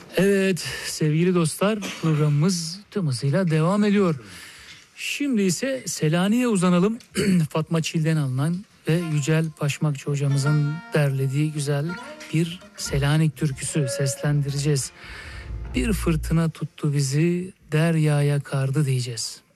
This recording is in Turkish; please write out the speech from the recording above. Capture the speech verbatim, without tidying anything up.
Evet sevgili dostlar, programımız tüm hızıyla devam ediyor. Şimdi ise Selanik'e uzanalım. Fatma Çil'den alınan ve Yücel Paşmakçı hocamızın derlediği güzel bir Selanik türküsü seslendireceğiz. Bir fırtına tuttu bizi, deryaya kardı diyeceğiz.